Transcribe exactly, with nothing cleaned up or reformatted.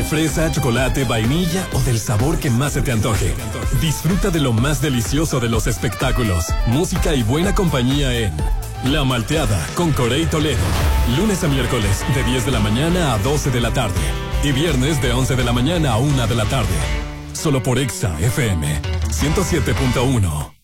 fresa, chocolate, vainilla o del sabor que más se te antoje. Disfruta de lo más delicioso de los espectáculos, música y buena compañía en La Malteada con Corey Toledo. Lunes a miércoles de diez de la mañana a doce de la tarde. Y viernes de once de la mañana a una de la tarde. Solo por Exa F M ciento siete punto uno.